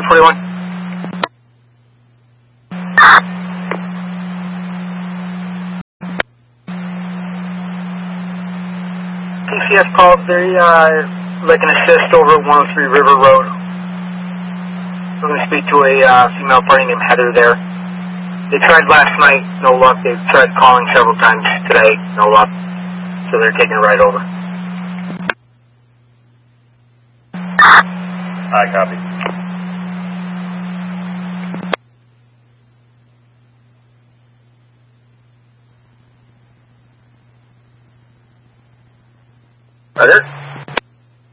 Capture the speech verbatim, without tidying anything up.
forty-one. P C S called, they uh, like an assist over one oh three River Road. I'm going to speak to a uh, female party named Heather there. They tried last night, no luck. They tried calling several times today, no luck. So they're taking a ride over. I copy. Heather?